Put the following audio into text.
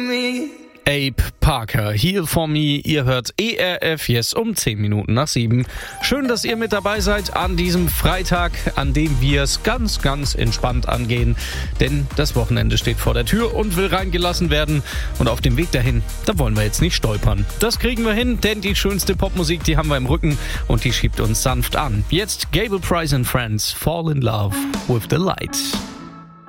Abe Parker, Heal For Me, ihr hört ERF Yes um 10 Minuten nach 7. Schön, dass ihr mit dabei seid an diesem Freitag, an dem wir es ganz, ganz entspannt angehen. Denn das Wochenende steht vor der Tür und will reingelassen werden. Und auf dem Weg dahin, da wollen wir jetzt nicht stolpern. Das kriegen wir hin, denn die schönste Popmusik, die haben wir im Rücken und die schiebt uns sanft an. Jetzt Gable Price and Friends, Fall in Love with the Light.